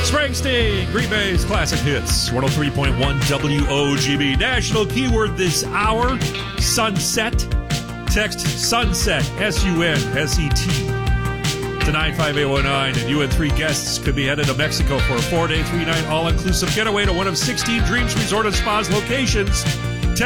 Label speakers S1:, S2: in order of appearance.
S1: Springsteen, Green Bay's classic hits, 103.1 WOGB. National keyword this hour, sunset. Text sunset, SUNSET, to 95819, and you and 3 guests could be headed to Mexico for a 4-day, 3-night all-inclusive getaway to one of 16 Dreams Resort and Spa's locations.